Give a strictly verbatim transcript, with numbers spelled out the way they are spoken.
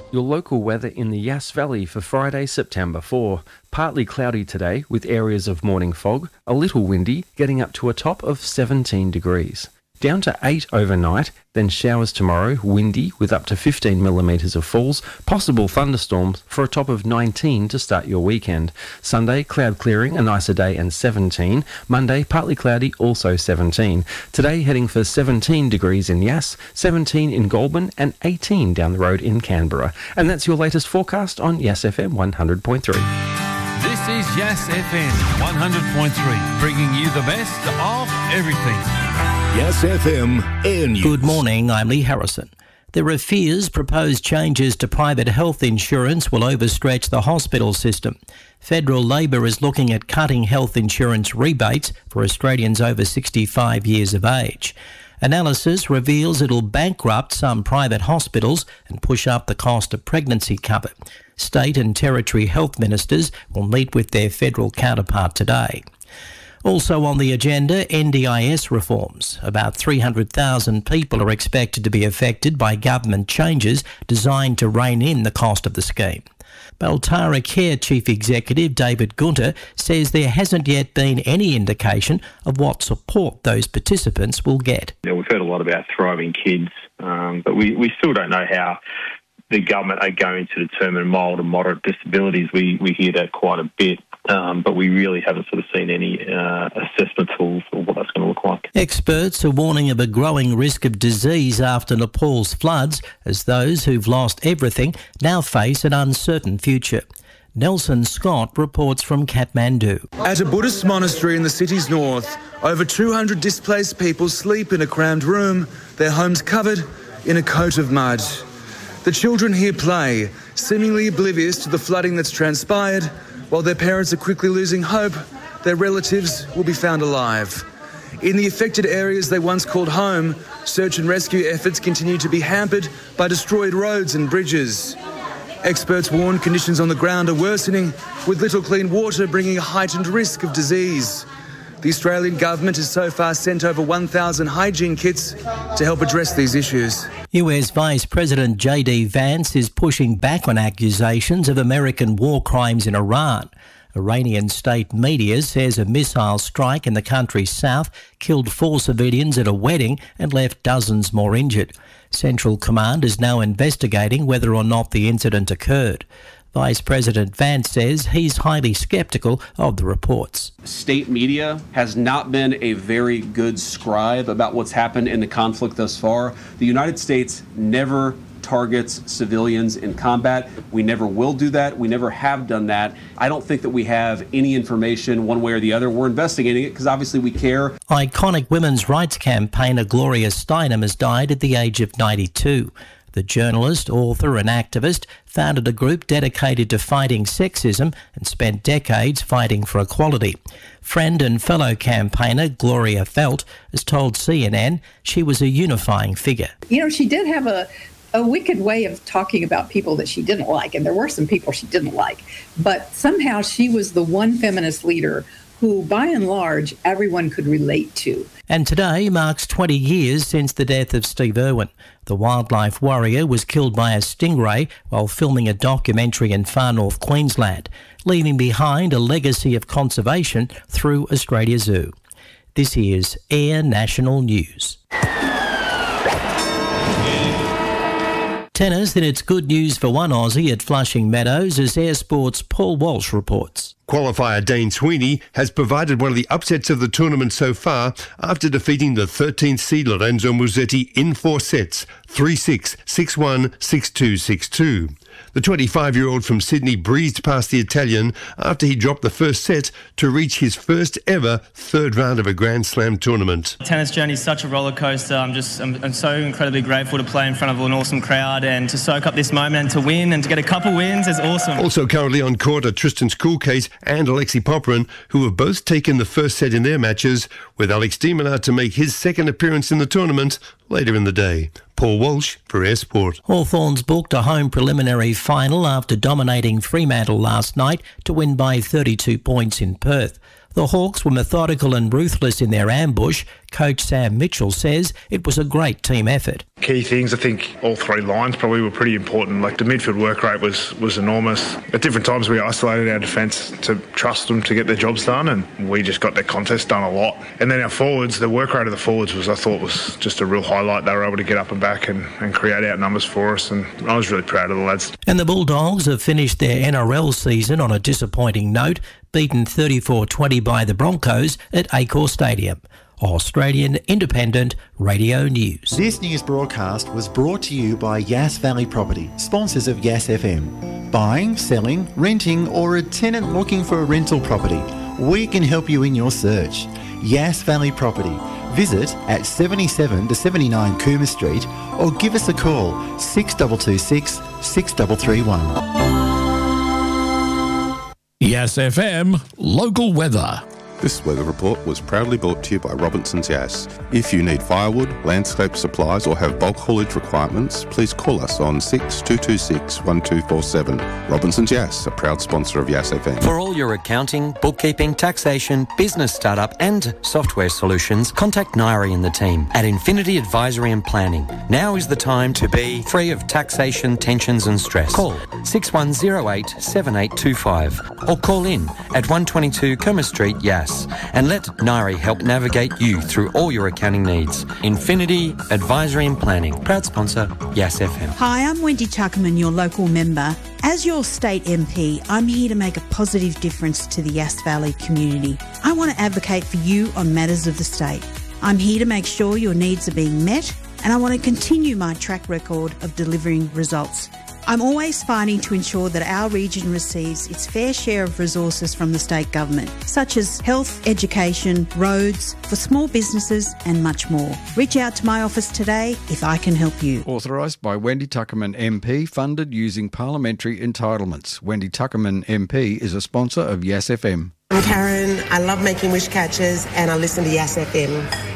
Your local weather in the Yass Valley for Friday, September fourth. Partly cloudy today with areas of morning fog, a little windy, getting up to a top of seventeen degrees. Down to eight overnight, then showers tomorrow, windy with up to fifteen millimetres of falls, possible thunderstorms for a top of nineteen to start your weekend. Sunday, cloud clearing, a nicer day and seventeen. Monday, partly cloudy, also seventeen. Today, heading for seventeen degrees in Yass, seventeen in Goulburn and eighteen down the road in Canberra. And that's your latest forecast on Yass F M one hundred point three. This is Yass F M one hundred point three, bringing you the best of everything. Yass F M Air News. Good morning, I'm Lee Harrison. There are fears proposed changes to private health insurance will overstretch the hospital system. Federal Labor is looking at cutting health insurance rebates for Australians over sixty-five years of age. Analysis reveals it'll bankrupt some private hospitals and push up the cost of pregnancy cover. State and territory health ministers will meet with their federal counterpart today. Also on the agenda, N D I S reforms. About three hundred thousand people are expected to be affected by government changes designed to rein in the cost of the scheme. Beltara Care Chief Executive David Gunter says there hasn't yet been any indication of what support those participants will get. Yeah, we've heard a lot about thriving kids, um, but we, we still don't know how the government are going to determine mild and moderate disabilities. We, we hear that quite a bit. Um, but we really haven't sort of seen any uh, assessment tools for what that's going to look like. Experts are warning of a growing risk of disease after Nepal's floods, as those who've lost everything now face an uncertain future. Nelson Scott reports from Kathmandu. At a Buddhist monastery in the city's north, over two hundred displaced people sleep in a crammed room, their homes covered in a coat of mud. The children here play, seemingly oblivious to the flooding that's transpired. While their parents are quickly losing hope, their relatives will be found alive. In the affected areas they once called home, search and rescue efforts continue to be hampered by destroyed roads and bridges. Experts warn conditions on the ground are worsening, with little clean water bringing a heightened risk of disease. The Australian government has so far sent over one thousand hygiene kits to help address these issues. U S Vice President J D Vance is pushing back on accusations of American war crimes in Iran. Iranian state media says a missile strike in the country's south killed four civilians at a wedding and left dozens more injured. Central Command is now investigating whether or not the incident occurred. Vice President Vance says he's highly sceptical of the reports. State media has not been a very good scribe about what's happened in the conflict thus far. The United States never targets civilians in combat. We never will do that. We never have done that. I don't think that we have any information one way or the other. We're investigating it because obviously we care. Iconic women's rights campaigner Gloria Steinem has died at the age of ninety-two. The journalist, author and activist founded a group dedicated to fighting sexism and spent decades fighting for equality. Friend and fellow campaigner Gloria Felt has told C N N she was a unifying figure. You know, she did have a, a wicked way of talking about people that she didn't like, and there were some people she didn't like. But somehow she was the one feminist leader who, by and large, everyone could relate to. And today marks twenty years since the death of Steve Irwin. The wildlife warrior was killed by a stingray while filming a documentary in far north Queensland, leaving behind a legacy of conservation through Australia Zoo. This is Air National News. Tennis, then it's good news for one Aussie at Flushing Meadows as Air Sports' Paul Walsh reports. Qualifier Dane Sweeney has provided one of the upsets of the tournament so far after defeating the thirteenth seed Lorenzo Musetti in four sets, three six, six one, six two, six two. The twenty-five-year-old from Sydney breezed past the Italian after he dropped the first set to reach his first ever third round of a Grand Slam tournament. Tennis journey is such a roller coaster. I'm just I'm, I'm so incredibly grateful to play in front of an awesome crowd and to soak up this moment and to win and to get a couple wins is awesome. Also currently on court are Tristan Schoolcase and Alexei Popyrin, who have both taken the first set in their matches, with Alex de Minaur to make his second appearance in the tournament later in the day. Paul Walsh for Air Sport. Hawthorns booked a home preliminary final after dominating Fremantle last night to win by thirty-two points in Perth. The Hawks were methodical and ruthless in their ambush. Coach Sam Mitchell says it was a great team effort. Key things, I think all three lines probably were pretty important. Like the midfield work rate was was enormous. At different times we isolated our defence to trust them to get their jobs done, and we just got their contest done a lot. And then our forwards, the work rate of the forwards was, I thought, was just a real highlight. They were able to get up and back and, and create out numbers for us, and I was really proud of the lads. And the Bulldogs have finished their N R L season on a disappointing note, beaten thirty-four twenty by the Broncos at Accor Stadium. Australian Independent Radio News. This news broadcast was brought to you by Yass Valley Property, sponsors of Yass F M. Buying, selling, renting, or a tenant looking for a rental property, we can help you in your search. Yass Valley Property. Visit at seventy-seven to seventy-nine Coomer Street or give us a call six two two six, six three three one. Yass F M Local Weather. This weather report was proudly brought to you by Robinson's Yass. If you need firewood, landscape supplies or have bulk haulage requirements, please call us on six two two six, one two four seven. Robinson's Yass, a proud sponsor of Yass F M. For all your accounting, bookkeeping, taxation, business startup and software solutions, contact Nairi and the team at Infinity Advisory and Planning. Now is the time to be free of taxation, tensions and stress. Call six one zero eight, seven eight two five or call in at one twenty-two Coomer Street, Yass. And let Nairi help navigate you through all your accounting needs. Infinity Advisory and Planning, proud sponsor, Yass F M. Hi, I'm Wendy Tuckerman, your local member. As your state M P, I'm here to make a positive difference to the Yass Valley community. I want to advocate for you on matters of the state. I'm here to make sure your needs are being met, and I want to continue my track record of delivering results. I'm always fighting to ensure that our region receives its fair share of resources from the state government, such as health, education, roads, for small businesses and much more. Reach out to my office today if I can help you. Authorised by Wendy Tuckerman M P, funded using parliamentary entitlements. Wendy Tuckerman M P is a sponsor of Yass F M. I'm Karen. I love making wish catches and I listen to Yass F M.